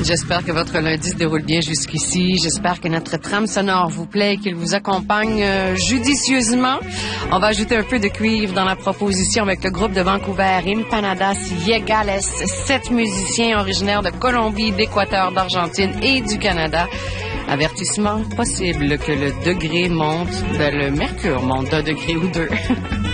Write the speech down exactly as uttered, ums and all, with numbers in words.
J'espère que votre lundi se déroule bien jusqu'ici. J'espère que notre trame sonore vous plaît et qu'il vous accompagne euh, judicieusement. On va ajouter un peu de cuivre dans la proposition avec le groupe de Vancouver Impanadas Yegales, sept musiciens originaires de Colombie, d'Équateur, d'Argentine et du Canada. Avertissement possible que le degré monte, ben le mercure monte d'un degré ou deux.